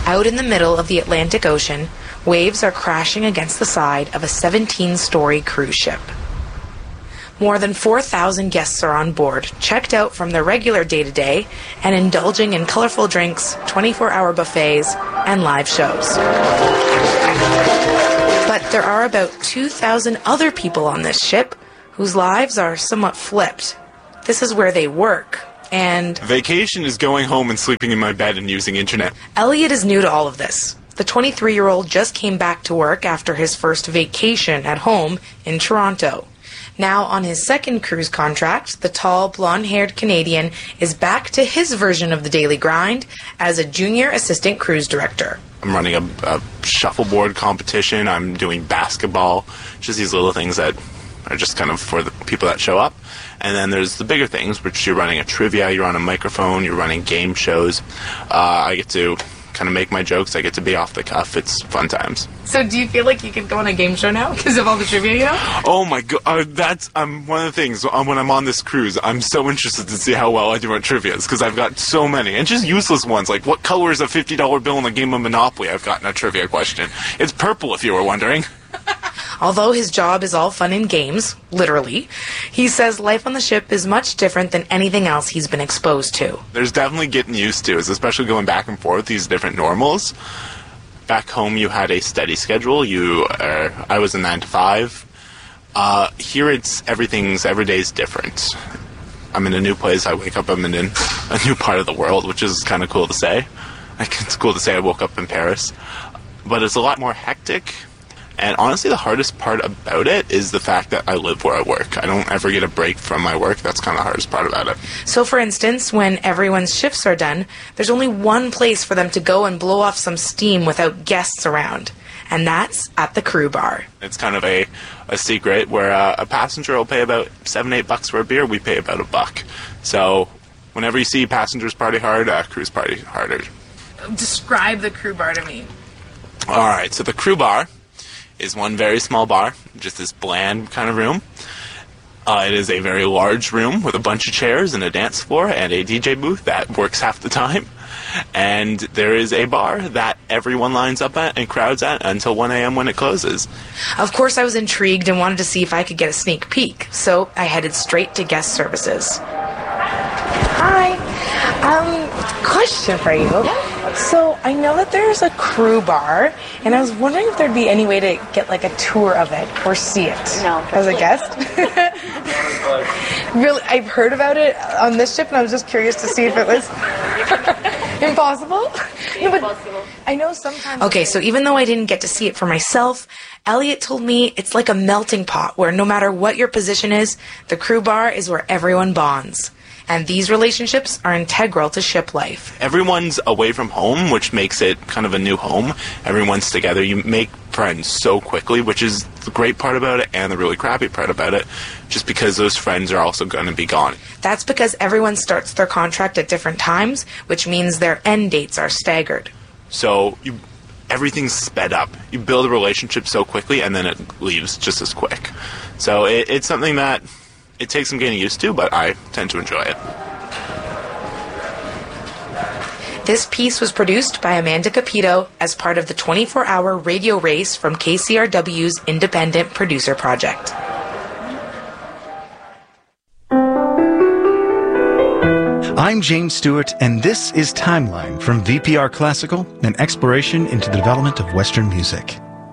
Out in the middle of the Atlantic Ocean, waves are crashing against the side of a 17-story cruise ship. More than 4,000 guests are on board, checked out from their regular day-to-day, and indulging in colorful drinks, 24-hour buffets, and live shows. But there are about 2,000 other people on this ship whose lives are somewhat flipped. This is where they work, and vacation is going home and sleeping in my bed and using internet. Elliot is new to all of this. The 23-year-old just came back to work after his first vacation at home in Toronto. Now on his second cruise contract, the tall, blonde-haired Canadian is back to his version of the daily grind as a junior assistant cruise director. I'm running a shuffleboard competition. I'm doing basketball. Just these little things that are just kind of for the people that show up. And then there's the bigger things, which you're running a trivia, you're on a microphone, you're running game shows. I get to kind of make my jokes. I get to be off the cuff. It's fun times. So do you feel like you could go on a game show now because of all the trivia you know? Oh my god, that's one of the things when I'm on this cruise. I'm so interested to see how well I do on trivias because I've got so many and just useless ones like what color is a $50 bill in a game of Monopoly? I've gotten a trivia question. It's purple, if you were wondering. Although his job is all fun and games, literally, he says life on the ship is much different than anything else he's been exposed to. There's definitely getting used to, especially going back and forth, these different normals. Back home, you had a steady schedule. I was a 9 to 5. Here, every day's different. I'm in a new place. I wake up, I'm in a new part of the world, which is kind of cool to say. It's cool to say I woke up in Paris. But it's a lot more hectic. And honestly, the hardest part about it is the fact that I live where I work. I don't ever get a break from my work. That's kind of the hardest part about it. So, for instance, when everyone's shifts are done, there's only one place for them to go and blow off some steam without guests around. And that's at the crew bar. It's kind of a secret where a passenger will pay about $7-8 for a beer. We pay about $1. So whenever you see passengers party hard, crews party harder. Describe the crew bar to me. All right, so the crew bar is one very small bar, just this bland kind of room. It is a very large room with a bunch of chairs and a dance floor and a DJ booth that works half the time. And there is a bar that everyone lines up at and crowds at until 1 a.m. when it closes. Of course, I was intrigued and wanted to see if I could get a sneak peek, so I headed straight to guest services. Hi. Question for you. So I know that there's a crew bar, and I was wondering if there'd be any way to get like a tour of it or see it. No. As a guest. Really, I've heard about it on this ship, and I was just curious to see if it was impossible. No, but I know sometimes. Okay, so even though I didn't get to see it for myself, Elliot told me it's like a melting pot where no matter what your position is, the crew bar is where everyone bonds. And these relationships are integral to ship life. Everyone's away from home, which makes it kind of a new home. Everyone's together. You make friends so quickly, which is the great part about it and the really crappy part about it, just because those friends are also going to be gone. That's because everyone starts their contract at different times, which means their end dates are staggered. So everything's sped up. You build a relationship so quickly, and then it leaves just as quick. So it's something that it takes some getting used to, but I tend to enjoy it. This piece was produced by Amanda Capito as part of the 24-hour radio race from KCRW's Independent Producer Project. I'm James Stewart, and this is Timeline from VPR Classical, an exploration into the development of Western music.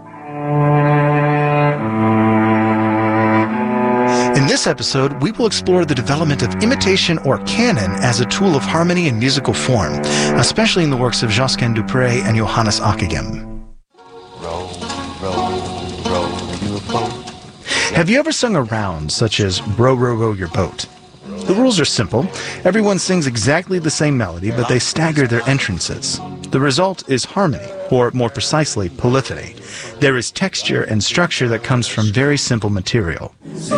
In this episode, we will explore the development of imitation or canon as a tool of harmony and musical form, especially in the works of Josquin du Pré and Johannes Ockeghem. Row, row, row your boat. Have you ever sung a round such as Row, Row, Row Your Boat? The rules are simple. Everyone sings exactly the same melody, but they stagger their entrances. The result is harmony, or more precisely, polyphony. There is texture and structure that comes from very simple material.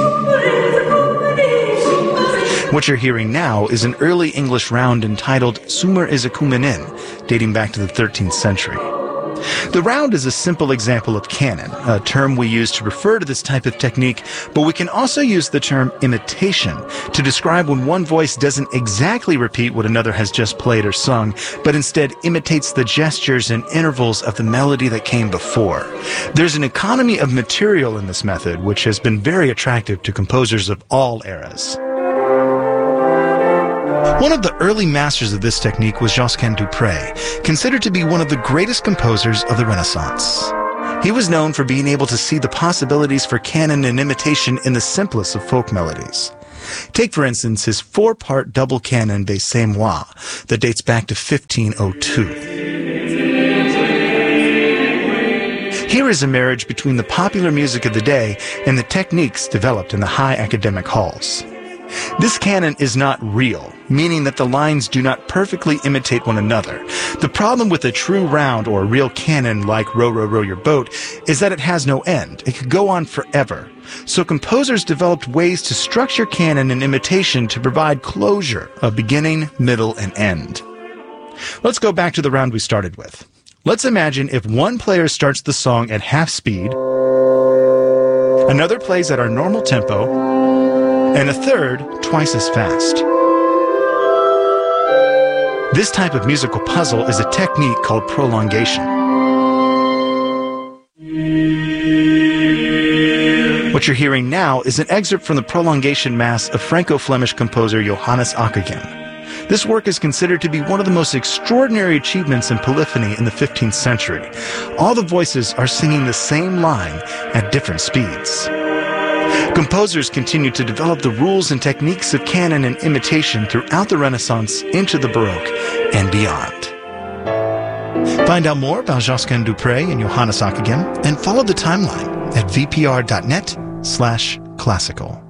What you're hearing now is an early English round entitled Sumer is a Cumenin, dating back to the 13th century. The round is a simple example of canon, a term we use to refer to this type of technique, but we can also use the term imitation to describe when one voice doesn't exactly repeat what another has just played or sung, but instead imitates the gestures and intervals of the melody that came before. There's an economy of material in this method, which has been very attractive to composers of all eras. One of the early masters of this technique was Josquin du Pré, considered to be one of the greatest composers of the Renaissance. He was known for being able to see the possibilities for canon and imitation in the simplest of folk melodies. Take, for instance, his 4-part double canon de C'est-moi that dates back to 1502. Here is a marriage between the popular music of the day and the techniques developed in the high academic halls. This canon is not real, meaning that the lines do not perfectly imitate one another. The problem with a true round or real canon like Row, Row, Row Your Boat is that it has no end. It could go on forever. So composers developed ways to structure canon and imitation to provide closure of beginning, middle, and end. Let's go back to the round we started with. Let's imagine if one player starts the song at half speed, another plays at our normal tempo, and a third twice as fast. This type of musical puzzle is a technique called prolongation. What you're hearing now is an excerpt from the Prolongation Mass of Franco-Flemish composer Johannes Ockeghem. This work is considered to be one of the most extraordinary achievements in polyphony in the 15th century. All the voices are singing the same line at different speeds. Composers continued to develop the rules and techniques of canon and imitation throughout the Renaissance into the Baroque and beyond. Find out more about Josquin du Pré and Johannes Ockeghem and follow the timeline at vpr.net/classical.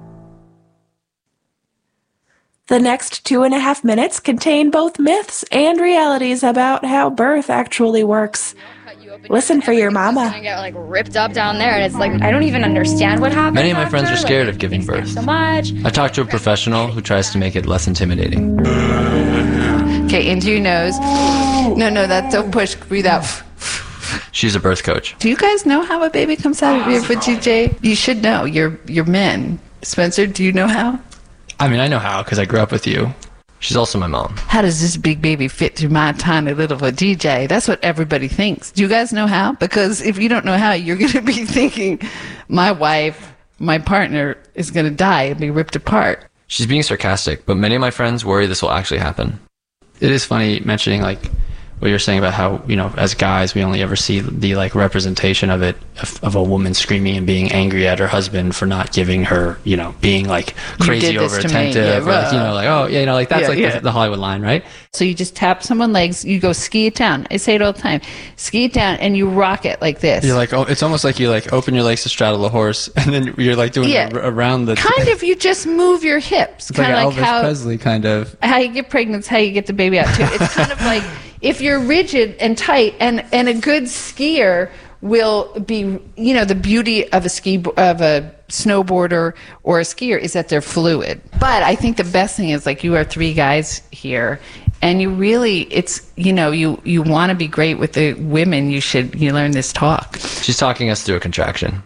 The next 2.5 minutes contain both myths and realities about how birth actually works. Listen for your mama. I get ripped up down there, and it's I don't even understand what happened. Many of my friends are scared of giving birth. So much. I talked to a professional who tries to make it less intimidating. Okay, into your nose. No, don't push. Breathe out. She's a birth coach. Do you guys know how a baby comes out of your vajayjay? You should know. You're men. Spencer, do you know how? I mean, I know how because I grew up with you. She's also my mom. How does this big baby fit through my tiny little vajayjay? That's what everybody thinks. Do you guys know how? Because if you don't know how, you're going to be thinking, my wife, my partner, is going to die and be ripped apart. She's being sarcastic, but many of my friends worry this will actually happen. It is funny mentioning what you're saying about how, as guys, we only ever see the representation of it, of a woman screaming and being angry at her husband for not giving her, being crazy over attentive, that's the Hollywood line, right? So you just tap someone's legs, you go ski it down. I say it all the time. Ski it down and you rock it like this. You're it's almost like you open your legs to straddle a horse and then you're doing around the... Kind of, you just move your hips. It's kind of like Elvis Presley kind of. How you get pregnant is how you get the baby out too. It's kind of like... If you're rigid and tight, and a good skier will be, the beauty of a snowboarder or a skier is that they're fluid. But I think the best thing is you are 3 guys here, and you really, it's, you want to be great with the women. You learn this talk. She's talking us through a contraction.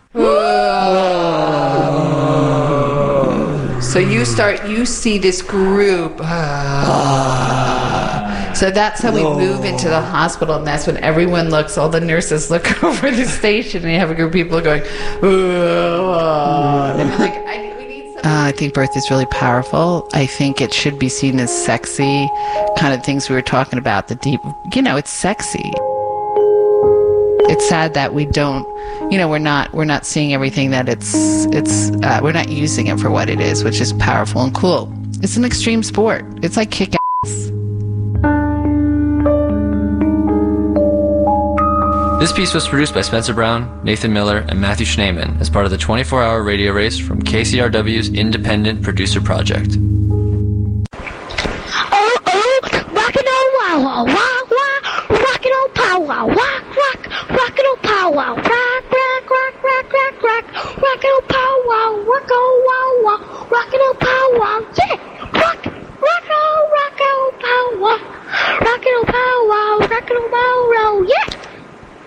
So you see this group. So that's how we move into the hospital, and that's when everyone looks, all the nurses look over the station, and you have a group of people going, I think birth is really powerful. I think it should be seen as sexy, kind of things we were talking about, the deep, it's sexy. It's sad that we don't, we're not seeing everything that we're not using it for what it is, which is powerful and cool. It's an extreme sport. It's like kick ass. This piece was produced by Spencer Brown, Nathan Miller, and Matthew Schneeman as part of the 24-hour radio race from KCRW's Independent Producer Project. Rockin' on wow wow wow wow, rockin' on pow wow rock rock, rockin' on pow wow rock rock rock rock rock rock, rockin' on pow